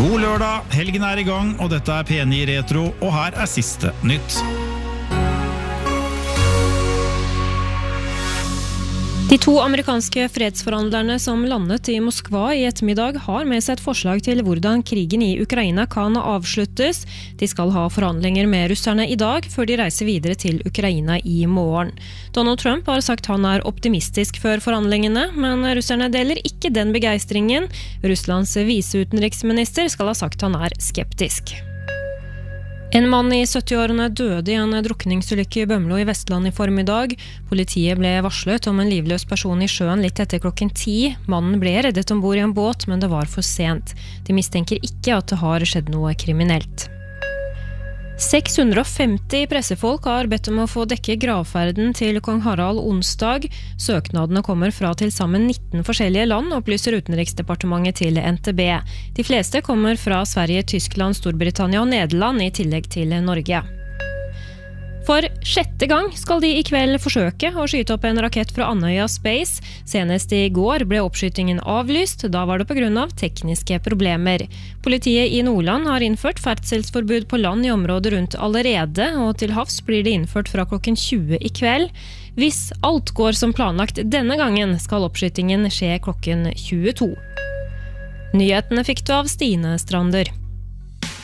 God lørdag, helgen I gang, og dette P9 Retro, og her siste nytt. De 2 amerikanske fredsforhandlerne som landet I Moskva I ettermiddag har med seg et forslag til hvordan krigen I Ukraina kan avsluttes. De skal ha forhandlinger med russerne I dag, før de reiser videre til Ukraina I morgen. Donald Trump har sagt han optimistisk før forhandlingene, men russerne deler ikke den begeistringen. Russlands viseutenriksminister skal ha sagt han skeptisk. En mann I 70-årene døde I en drukningsulykke I Bømlo I Vestland I formiddag. Politiet ble varslet om en livløs person I sjøen litt etter klokken 10. Mannen ble reddet ombord I en båt, men det var for sent. De mistenker ikke at det har skjedd noe kriminelt. 650 pressefolk har bedt om å få dekke gravferden til kong Harald onsdag. Søknadene kommer fra til sammen 19 forskjellige land, opplyser Utenriksdepartementet til NTB. De fleste kommer fra Sverige, Tyskland, Storbritannia og Nederland I tillegg til Norge. For 6. gang skal de I kveld forsøke å skyte opp en rakett fra Andøya Space. Senest I går ble oppskytingen avlyst, da var det på grunn av tekniske problemer. Politiet I Nordland har innført ferdselsforbud på land I området rundt allerede, og til havs blir det innført fra klokken 20 I kveld. Hvis alt går som planlagt denne gangen, skal oppskytingen skje klokken 22. Nyhetene fikk du av Stine Strander.